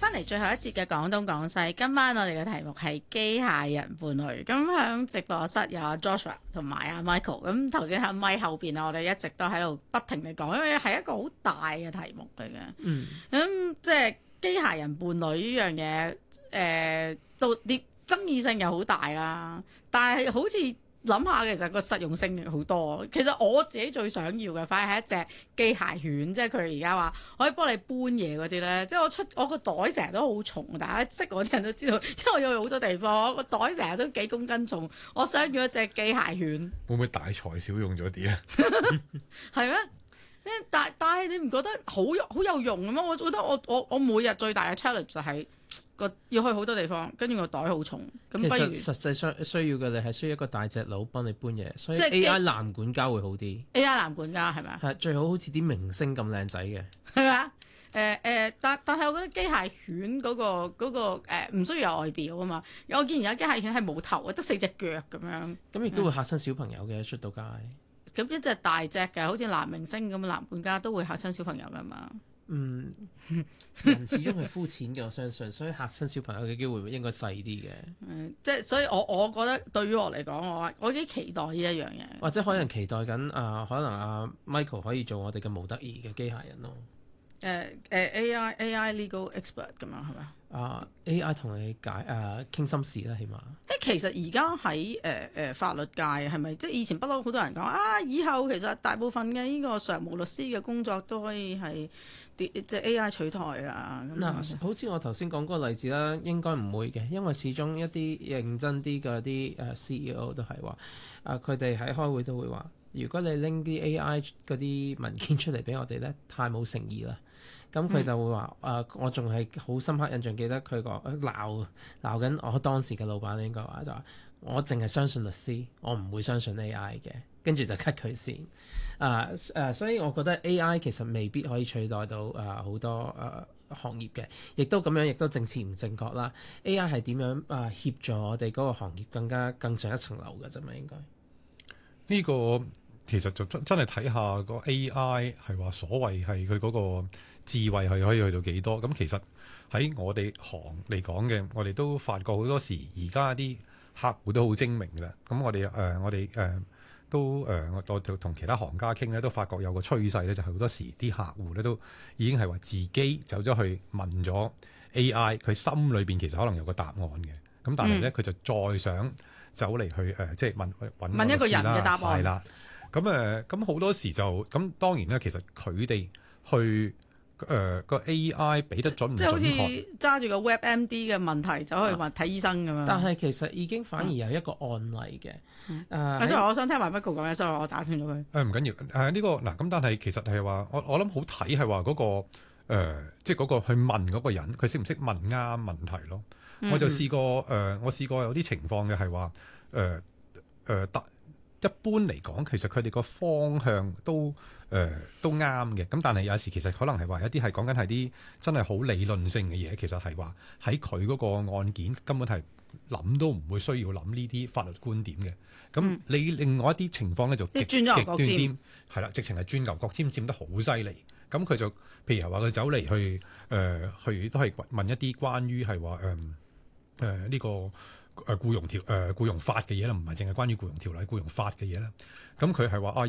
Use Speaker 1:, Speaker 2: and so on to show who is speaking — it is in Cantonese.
Speaker 1: 翻嚟最後一節嘅廣東廣西，今晚我哋嘅題目係機械人伴侶。咁喺直播室有阿 Joshua 同埋阿 Michael。咁頭先喺咪後邊啊，我哋一直都喺度不停地講，因為係一個好大嘅題目嚟嘅。咁即係機械人伴侶呢樣嘢，到啲爭議性又好大啦。但係好似諗下，其實個實用性好多。其實我自己最想要嘅，反而係一隻機械犬，即係佢而家話可以幫你搬嘢嗰啲咧。即係我個袋成日都好重，大家識我啲人都知道，因為我要去好多地方，我個袋成日都幾公斤重。我想要一隻機械犬。
Speaker 2: 會唔會大材小用咗啲啊？
Speaker 1: 係咩？但係你唔覺得好有用嘅咩？我覺得我每日最大嘅 challenge 就係要去好多地方，跟住個袋好重。咁不如
Speaker 3: 其實實際上需要嘅你係需要一個大隻佬幫你搬嘢，所以
Speaker 1: 即係
Speaker 3: AI 男管家會好啲。
Speaker 1: AI 男管家係咪啊？
Speaker 3: 係最好似啲明星咁靚仔嘅。
Speaker 1: 係咪啊？但係我覺得機械犬嗰個唔需要有外表啊嘛。我見而家機械犬係冇頭，得4隻腳咁樣。
Speaker 3: 咁亦都會嚇親小朋友嘅，出到街。
Speaker 1: 咁一隻大隻嘅，好似男明星咁嘅男管家都會嚇親小朋友噶嘛。
Speaker 3: 人始終係膚淺嘅，我相信，所以嚇親小朋友嘅機會應該細啲嘅。
Speaker 1: 即係所以我覺得對於我嚟講，我幾期待呢一樣嘢。
Speaker 3: 或者可能期待緊可能Michael 可以做我哋嘅模特兒嘅機械人咯。
Speaker 1: AI legal expert 咁樣係咪
Speaker 3: AI 同你傾心事啦，起碼。
Speaker 1: 其實而家喺法律界係咪即係以前不嬲好多人講以後其實大部分嘅呢個常務律師嘅工作都可以係即係 AI 取代啦。
Speaker 3: 嗱，好似我頭先講嗰個例子啦，應該唔會嘅，因為始終一啲認真啲嘅啲CEO 都係話佢哋喺開會都會話，如果你拎啲 AI 嗰啲文件出嚟俾我哋咧，太冇誠意啦。咁佢就會話我仲係好深刻印象，記得佢講鬧緊我當時嘅老闆，應該話就話我淨係相信律師，我唔會相信 AI 嘅，跟住就 cut 佢線。所以我覺得 AI 其實未必可以取代到好多行業嘅，亦都咁樣，亦都政治唔正確啦。AI 係點樣協助我哋嗰個行業更上一層樓嘅啫嘛？應該
Speaker 2: 呢個其實就真係睇下個 AI 係話所謂係佢嗰個智慧係可以去到幾多。咁其實喺我哋行嚟講嘅，我哋都發覺好多時而家啲客戶都好精明㗎啦。咁我哋都我同其他行家傾咧，都發覺有個趨勢咧，就係好多時啲客戶咧都已經係話自己走咗去問咗 AI，佢心裏邊其實可能有個答案嘅。咁但係咧，佢就再想走嚟去即係問
Speaker 1: 一個人嘅答案。
Speaker 2: 係啦。咁好多時就咁，當然咧，其實佢哋去個 AI 俾得準唔準確，
Speaker 1: 即係好似揸住個 WebMD 嘅問題走去問睇醫生咁樣。
Speaker 3: 但係其實已經反而有一個案例嘅。
Speaker 1: 所以我想聽埋 Michael 講嘅，所以我打斷咗佢。
Speaker 2: 唔緊要。呢個嗱咁，但係其實係話我諗好睇係話嗰個即係嗰個去問嗰個人，佢識唔識問啱問題咯？我就試過我試過有啲情況嘅係話一般嚟講，其實佢哋個方向都啱嘅。咁但係有時其實可能係話一啲係講緊係啲真係好理論性嘅嘢，其實係話喺佢嗰個案件根本係諗都唔會需要諗呢啲法律觀點嘅。咁你另外一啲情況咧就極端啲，係啦，直情係轉牛角尖，佔得好犀利。咁佢就譬如話佢走嚟去都係問一啲關於係話呢個僱傭法嘅嘢啦，唔係淨係關於僱傭條例、僱傭法嘅嘢啦。咁佢係話